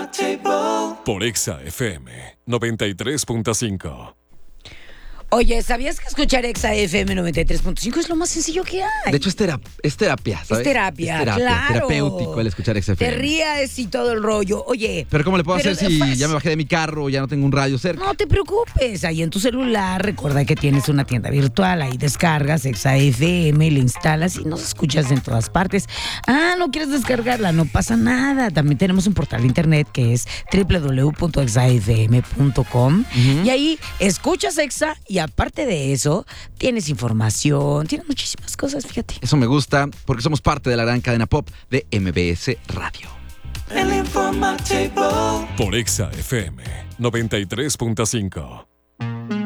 Por Exa FM 93.5. Oye, ¿sabías que escuchar Exa FM 93.5 es lo más sencillo que hay? De hecho, es terapia, ¿sabes? Es terapia, claro. Terapéutico el escuchar Exa FM. Te rías y todo el rollo. Oye. Pero ¿cómo le puedo hacer si ya me bajé de mi carro, ya no tengo un radio cerca? No te preocupes. Ahí en tu celular, recuerda que tienes una tienda virtual. Ahí descargas Exa FM, le instalas y nos escuchas en todas partes. ¿No quieres descargarla? No pasa nada. También tenemos un portal de internet que es www.exafm.com. Y ahí escuchas Exa y aparte de eso, tienes información, tienes muchísimas cosas, fíjate. Eso me gusta porque somos parte de la gran cadena pop de MBS Radio. Por Exa FM 93.5.